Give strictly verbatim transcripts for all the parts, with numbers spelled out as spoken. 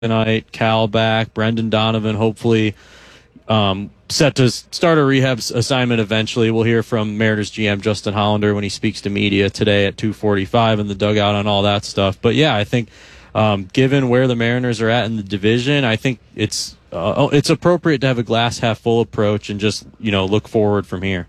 tonight. Cal back. Brendan Donovan hopefully um, set to start a rehab assignment eventually. We'll hear from Mariners G M Justin Hollander when he speaks to media today at two forty-five in the dugout on all that stuff. But yeah, I think um, given where the Mariners are at in the division, I think it's uh, it's appropriate to have a glass half full approach and just, you know, look forward from here.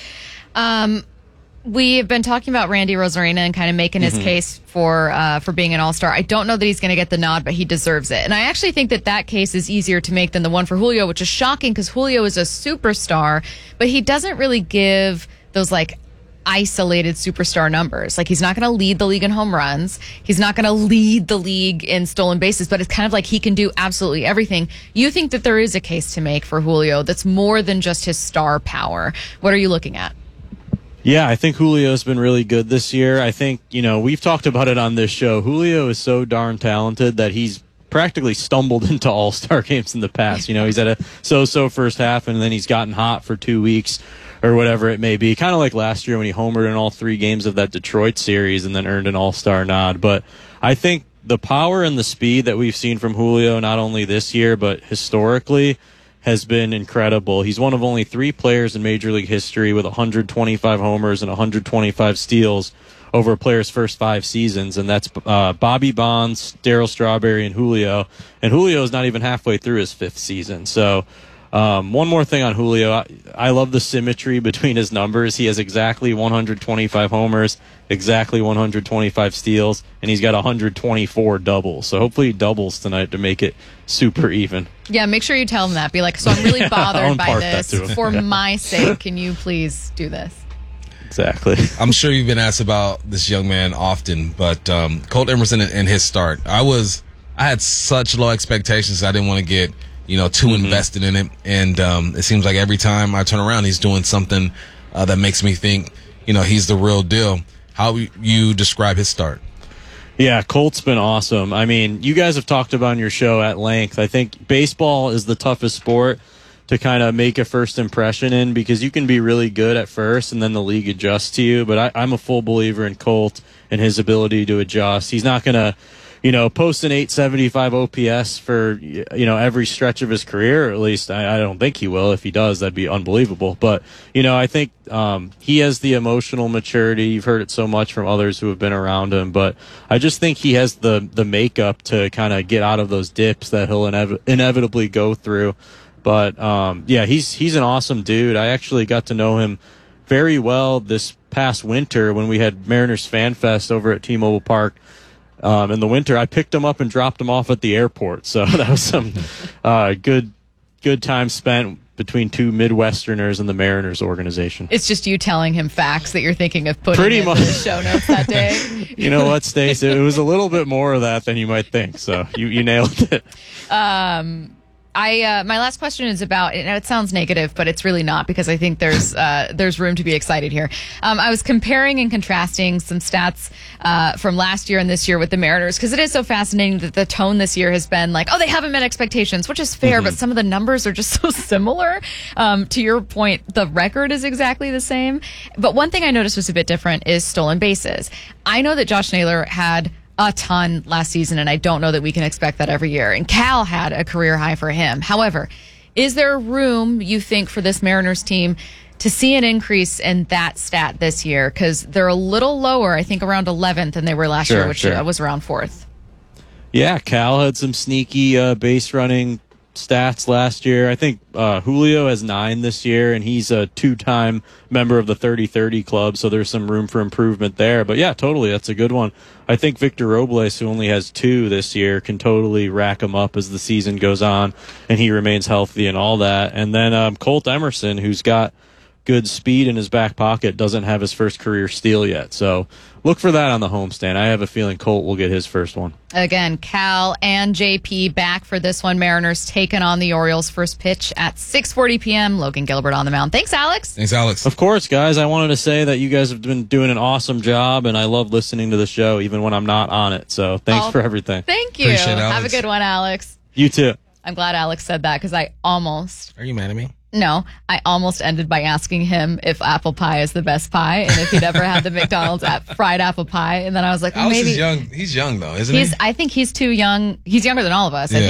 Um. We have been talking about Randy Rosarena and kind of making his mm-hmm. case for uh, for being an all-star. I don't know that he's going to get the nod, but he deserves it. And I actually think that that case is easier to make than the one for Julio, which is shocking because Julio is a superstar, but he doesn't really give those, like, isolated superstar numbers. Like, he's not going to lead the league in home runs. He's not going to lead the league in stolen bases, but it's kind of like he can do absolutely everything. You think that there is a case to make for Julio that's more than just his star power. What are you looking at? Yeah, I think Julio's been really good this year. I think, you know, we've talked about it on this show. Julio is so darn talented that he's practically stumbled into all-star games in the past. You know, he's had a so-so first half, and then he's gotten hot for two weeks or whatever it may be. Kind of like last year when he homered in all three games of that Detroit series and then earned an all-star nod. But I think the power and the speed that we've seen from Julio, not only this year but historically, has been incredible. He's one of only three players in Major League history with one hundred twenty-five homers and one hundred twenty-five steals over a player's first five seasons, and that's uh, Bobby Bonds, Darryl Strawberry, and Julio. And Julio is not even halfway through his fifth season. So um, one more thing on Julio. I, I love the symmetry between his numbers. He has exactly one hundred twenty-five homers, exactly one hundred twenty-five steals, and he's got one hundred twenty-four doubles. So hopefully he doubles tonight to make it super even. Yeah, make sure you tell him that. Be like, so I'm really bothered yeah, by this. For yeah. my sake, can you please do this? Exactly. I'm sure you've been asked about this young man often, but um, Colt Emerson and his start, I was, I had such low expectations. I didn't want to get, you know, too mm-hmm. invested in it. And um, it seems like every time I turn around, he's doing something uh, that makes me think, you know, he's the real deal. How you describe his start? Yeah, Colt's been awesome. I mean, you guys have talked about on your show at length. I think baseball is the toughest sport to kind of make a first impression in because you can be really good at first and then the league adjusts to you. But I, I'm a full believer in Colt and his ability to adjust. He's not going to, you know, post an eight seventy-five O P S for, you know, every stretch of his career. Or at least I, I don't think he will. If he does, that'd be unbelievable. But, you know, I think um, he has the emotional maturity. You've heard it so much from others who have been around him. But I just think he has the, the makeup to kind of get out of those dips that he'll inev- inevitably go through. But, um, yeah, he's he's an awesome dude. I actually got to know him very well this past winter when we had Mariners Fan Fest over at T-Mobile Park. Um, in the winter, I picked him up and dropped him off at the airport. So that was some uh, good good time spent between two Midwesterners and the Mariners organization. It's just you telling him facts that you're thinking of putting Pretty in much. the show notes that day. You know what, Stace? It was a little bit more of that than you might think. So you, you nailed it. Um, I uh, my last question is about. You know, it sounds negative, but it's really not because I think there's uh, there's room to be excited here. Um, I was comparing and contrasting some stats uh, from last year and this year with the Mariners because it is so fascinating that the tone this year has been like, oh, they haven't met expectations, which is fair, mm-hmm. but some of the numbers are just so similar. Um, to your point, the record is exactly the same. But one thing I noticed was a bit different is stolen bases. I know that Josh Naylor had a ton last season, and I don't know that we can expect that every year. And Cal had a career high for him. However, is there room, you think, for this Mariners team to see an increase in that stat this year? Because they're a little lower, I think around eleventh than they were last sure, year, which sure. was around fourth. Yeah, Cal had some sneaky uh, base running stats last year. I think uh, Julio has nine this year, and he's a two-time member of the thirty thirty club, so there's some room for improvement there. But yeah, totally, that's a good one. I think Victor Robles, who only has two this year, can totally rack them up as the season goes on, and he remains healthy and all that. And then um, Colt Emerson, who's got good speed in his back pocket, doesn't have his first career steal yet. So look for that on the homestand. I have a feeling Colt will get his first one. Again, Cal and J P back for this one. Mariners taking on the Orioles. First pitch at six forty p.m. Logan Gilbert on the mound. Thanks, Alex. Thanks, Alex. Of course, guys. I wanted to say that you guys have been doing an awesome job, and I love listening to the show even when I'm not on it. So thanks oh, for everything. Thank you. Appreciate it, Alex. Have a good one, Alex. You too. I'm glad Alex said that because I almost... Are you mad at me? No, I almost ended by asking him if apple pie is the best pie and if he'd ever had the McDonald's at fried apple pie. And then I was like, well, Alice maybe is young. He's young though, isn't he's. he? I think he's too young. He's younger than all of us. I Yeah.